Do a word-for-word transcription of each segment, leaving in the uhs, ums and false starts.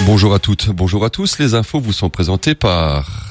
Bonjour à toutes, bonjour à tous. Les infos vous sont présentées par...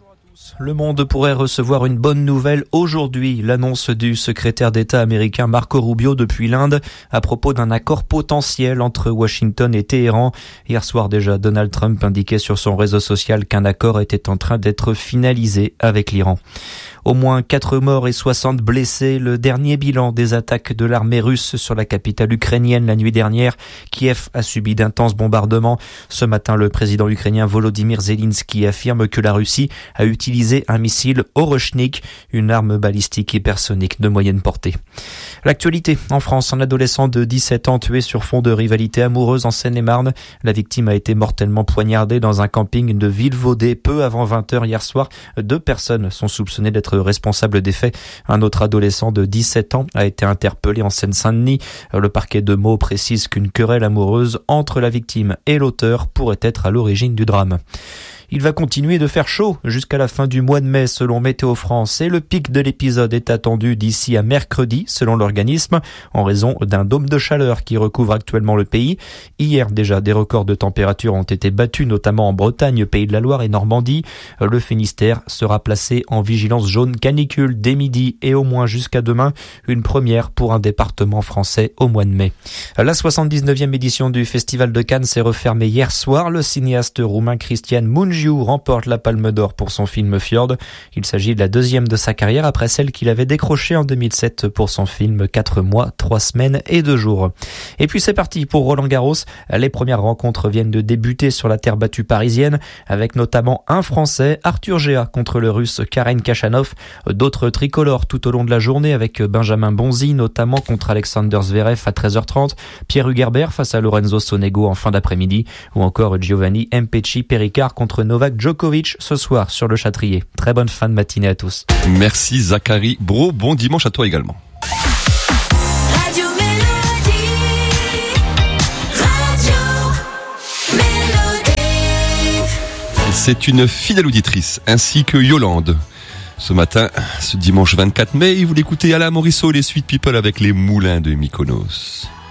Le Monde pourrait recevoir une bonne nouvelle aujourd'hui. L'annonce du secrétaire d'État américain Marco Rubio depuis l'Inde à propos d'un accord potentiel entre Washington et Téhéran. Hier soir déjà, Donald Trump indiquait sur son réseau social qu'un accord était en train d'être finalisé avec l'Iran. Au moins quatre morts et soixante blessés, le dernier bilan des attaques de l'armée russe sur la capitale ukrainienne la nuit dernière. Kiev a subi d'intenses bombardements. Ce matin, le président ukrainien Volodymyr Zelensky affirme que la Russie a utilisé un missile Orochnik, une arme balistique hypersonique de moyenne portée. L'actualité en France, un adolescent de dix-sept ans tué sur fond de rivalité amoureuse en Seine-et-Marne. La victime a été mortellement poignardée dans un camping de Villevaudé peu avant vingt heures hier soir. Deux personnes sont soupçonnées d'être responsables des faits. Un autre adolescent de dix-sept ans a été interpellé en Seine-Saint-Denis. Le parquet de Meaux précise qu'une querelle amoureuse entre la victime et l'auteur pourrait être à l'origine du drame. Il va continuer de faire chaud jusqu'à la fin du mois de mai selon Météo France et le pic de l'épisode est attendu d'ici à mercredi selon l'organisme en raison d'un dôme de chaleur qui recouvre actuellement le pays. Hier déjà des records de température ont été battus notamment en Bretagne, Pays de la Loire et Normandie. Le Finistère sera placé en vigilance jaune canicule dès midi et au moins jusqu'à demain, une première pour un département français au mois de mai. La soixante-dix-neuvième édition du Festival de Cannes s'est refermée hier soir. Le cinéaste roumain Cristian Mungiu remporte la Palme d'Or pour son film Fjord. Il s'agit de la deuxième de sa carrière après celle qu'il avait décrochée en deux mille sept pour son film quatre mois, trois semaines et deux jours. Et puis c'est parti pour Roland Garros. Les premières rencontres viennent de débuter sur la terre battue parisienne avec notamment un Français, Arthur Géa contre le Russe Karen Khachanov. D'autres tricolores tout au long de la journée avec Benjamin Bonzi notamment contre Alexander Zverev à treize heures trente, Pierre Hugerbert face à Lorenzo Sonego en fin d'après-midi ou encore Giovanni Mpecci Péricard contre Novak Djokovic ce soir sur le Châtrier. Très bonne fin de matinée à tous. Merci Zachary Bro, bon dimanche à toi également. Radio Mélodie, Radio Mélodie. C'est une fidèle auditrice ainsi que Yolande. Ce matin, ce dimanche vingt-quatre mai, il voulait écouter Alain Morisseau et les Sweet People avec les Moulins de Mykonos.